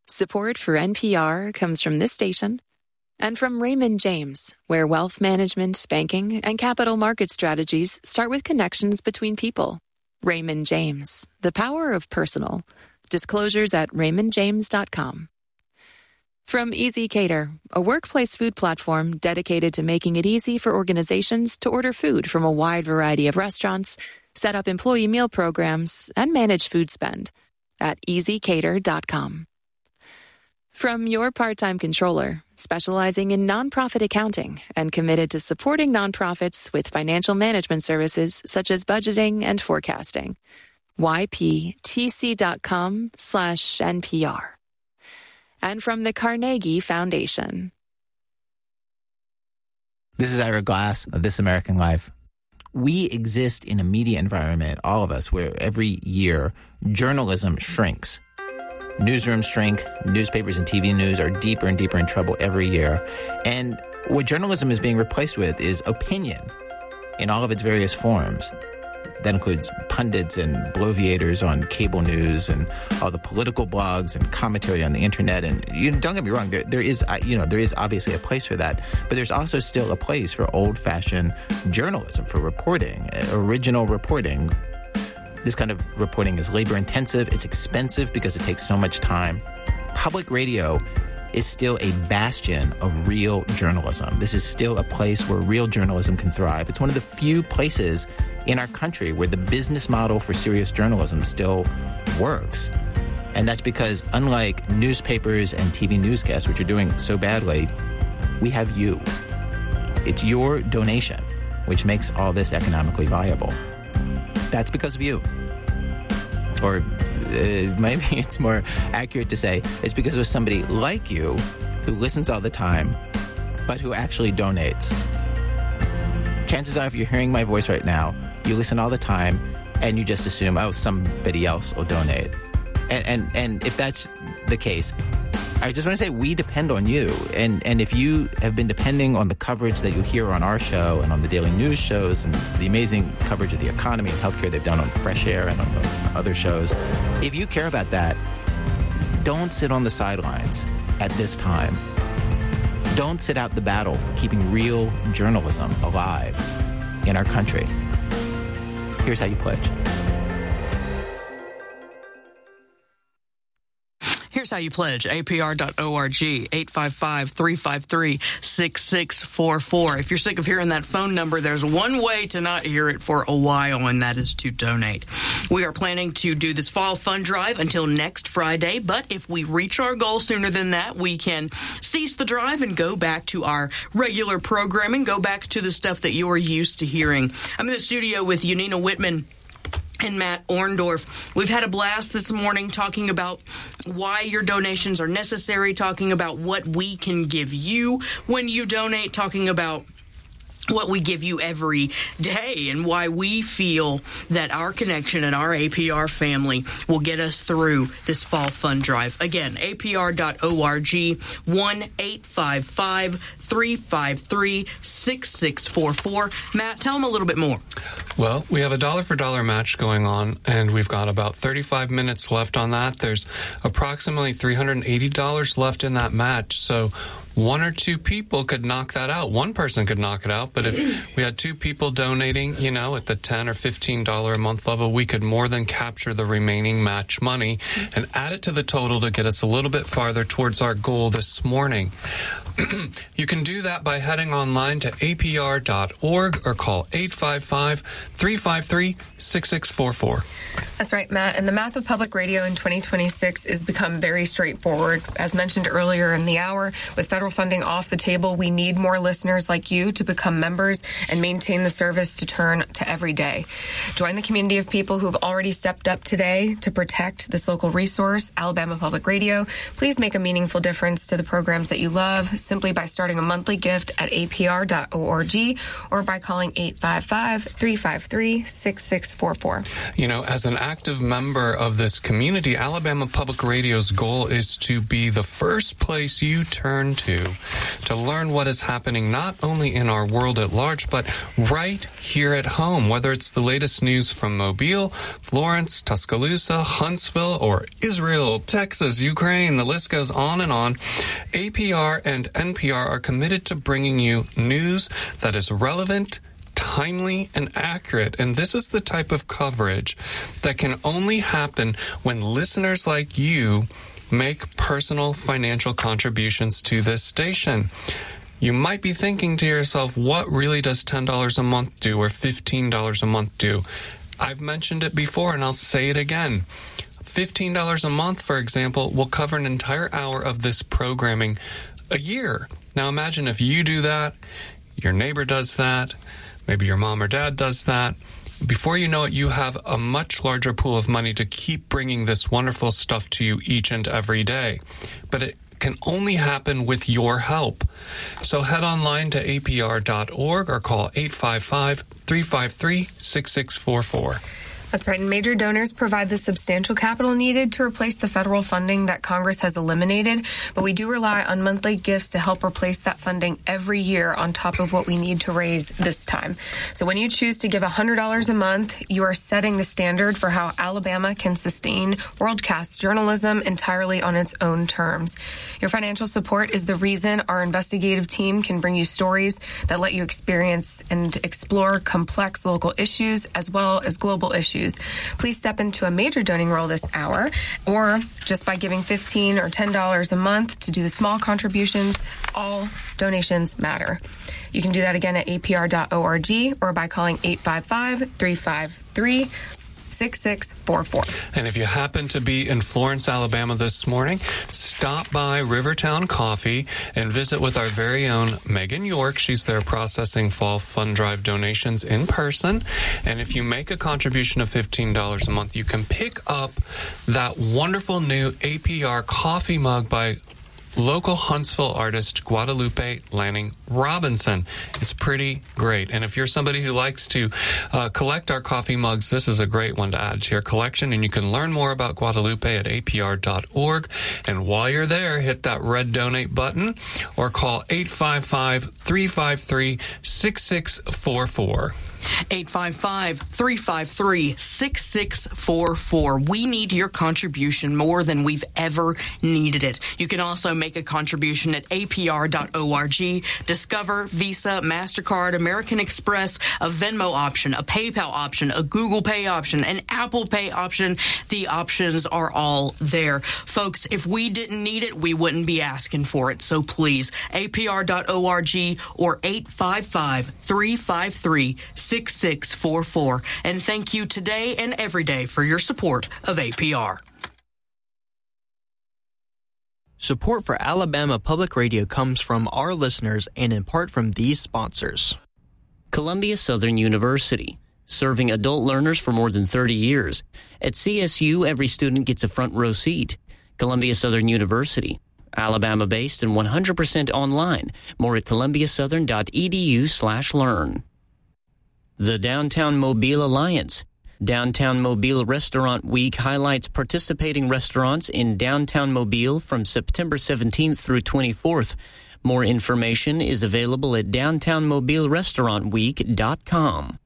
Support for NPR comes from this station and from Raymond James, where wealth management, banking, and capital market strategies start with connections between people. Raymond James, the power of personal. Disclosures at raymondjames.com. From Easy Cater, a workplace food platform dedicated to making it easy for organizations to order food from a wide variety of restaurants, set up employee meal programs, and manage food spend at easycater.com. From Your Part-Time Controller, specializing in nonprofit accounting and committed to supporting nonprofits with financial management services such as budgeting and forecasting. yptc.com/NPR. And from the Carnegie Foundation. This is Ira Glass of This American Life. We exist in a media environment, all of us, where every year journalism shrinks. Newsrooms shrink, newspapers and TV news are deeper and deeper in trouble every year. And what journalism is being replaced with is opinion in all of its various forms. That includes pundits and bloviators on cable news and all the political blogs and commentary on the internet. And don't get me wrong, there is obviously a place for that. But there's also still a place for old-fashioned journalism, for reporting, original reporting. This kind of reporting is labor-intensive. It's expensive because it takes so much time. Public radio is still a bastion of real journalism. This is still a place where real journalism can thrive. It's one of the few places in our country where the business model for serious journalism still works. And that's because, unlike newspapers and TV newscasts, which are doing so badly, we have you. It's your donation which makes all this economically viable. That's because of you. Or maybe it's more accurate to say it's because of somebody like you who listens all the time, but who actually donates. Chances are, if you're hearing my voice right now, you listen all the time and you just assume, oh, somebody else will donate. And if that's the case, I just want to say we depend on you. And if you have been depending on the coverage that you hear on our show and on the daily news shows and the amazing coverage of the economy and healthcare they've done on Fresh Air and on other shows, if you care about that, don't sit on the sidelines at this time. Don't sit out the battle for keeping real journalism alive in our country. Here's how you pledge. Here's how you pledge. APR.org, 855-353-6644. If you're sick of hearing that phone number, there's one way to not hear it for a while, and that is to donate. We are planning to do this fall fund drive until next Friday, but if we reach our goal sooner than that, we can cease the drive and go back to our regular programming, go back to the stuff that you're used to hearing. I'm in the studio with Yanina Whitman and Matt Orndorff. We've had a blast this morning talking about why your donations are necessary, talking about what we can give you when you donate, talking about what we give you every day and why we feel that our connection and our APR family will get us through this fall fund drive. Again, APR.org, 1-855-353-6644. Matt, tell them a little bit more. Well, we have a dollar for dollar match going on, and we've got about 35 minutes left on that. There's approximately $380 left in that match, so one or two people could knock that out. One person could knock it out, but if we had two people donating, at the $10 or $15 a month level, we could more than capture the remaining match money and add it to the total to get us a little bit farther towards our goal this morning. You can do that by heading online to apr.org or call 855-353-6644. That's right, Matt. And the math of public radio in 2026 has become very straightforward. As mentioned earlier in the hour, with federal funding off the table, we need more listeners like you to become members and maintain the service to turn to every day. Join the community of people who have already stepped up today to protect this local resource, Alabama Public Radio. Please make a meaningful difference to the programs that you love simply by starting a monthly gift at apr.org or by calling 855-353-6644. As an active member of this community, Alabama Public Radio's goal is to be the first place you turn to to learn what is happening not only in our world at large, but right here at home, whether it's the latest news from Mobile, Florence, Tuscaloosa, Huntsville, or Israel, Texas, Ukraine. The list goes on and on. APR and NPR are committed to bringing you news that is relevant, timely, and accurate. And this is the type of coverage that can only happen when listeners like you make personal financial contributions to this station. You might be thinking to yourself, what really does $10 a month do or $15 a month do? I've mentioned it before and I'll say it again. $15 a month, for example, will cover an entire hour of this programming a year. Now imagine if you do that, your neighbor does that, maybe your mom or dad does that. Before you know it, you have a much larger pool of money to keep bringing this wonderful stuff to you each and every day. But it can only happen with your help. So head online to apr.org or call 855-353-6644. That's right. And major donors provide the substantial capital needed to replace the federal funding that Congress has eliminated. But we do rely on monthly gifts to help replace that funding every year on top of what we need to raise this time. So when you choose to give $100 a month, you are setting the standard for how Alabama can sustain worldcast journalism entirely on its own terms. Your financial support is the reason our investigative team can bring you stories that let you experience and explore complex local issues as well as global issues. Please step into a major donating role this hour, or just by giving $15 or $10 a month to do the small contributions. All donations matter. You can do that again at apr.org or by calling 855-353-6644. And if you happen to be in Florence, Alabama this morning, stop by Rivertown Coffee and visit with our very own Megan York. She's there processing Fall Fund Drive donations in person. And if you make a contribution of $15 a month, you can pick up that wonderful new APR coffee mug by local Huntsville artist Guadalupe Lanning Robinson. It's pretty great. And if you're somebody who likes to collect our coffee mugs, this is a great one to add to your collection. And you can learn more about Guadalupe at apr.org. And while you're there, hit that red donate button or call 855-353-6644. 855-353-6644. We need your contribution more than we've ever needed it. You can also make a contribution at apr.org. Discover, Visa, MasterCard, American Express, a Venmo option, a PayPal option, a Google Pay option, an Apple Pay option. The options are all there. Folks, if we didn't need it, we wouldn't be asking for it. So please, apr.org or 855-353-6644. And thank you today and every day for your support of APR. Support for Alabama Public Radio comes from our listeners and in part from these sponsors. Columbia Southern University, serving adult learners for more than 30 years. At CSU, every student gets a front row seat. Columbia Southern University, Alabama-based and 100% online. More at columbiasouthern.edu/learn. The Downtown Mobile Alliance. Downtown Mobile Restaurant Week highlights participating restaurants in downtown Mobile from September 17th through 24th. More information is available at downtownmobilerestaurantweek.com.